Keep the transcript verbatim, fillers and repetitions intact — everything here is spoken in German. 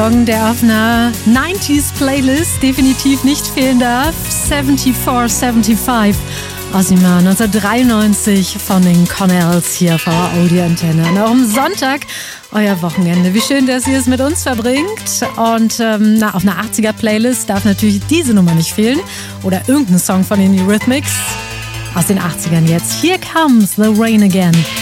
Der auf einer neunziger-Playlist definitiv nicht fehlen darf. vierundsiebzig fünfundsiebzig aus dem Jahr neunzehnhundertdreiundneunzig von den Connells hier vor Audi-Antenne. Und auch am Sonntag euer Wochenende. Wie schön, dass ihr es mit uns verbringt. Und ähm, na, auf einer achtziger-Playlist darf natürlich diese Nummer nicht fehlen. Oder irgendein Song von den Eurythmics aus den achtzigern jetzt. Here comes the rain again.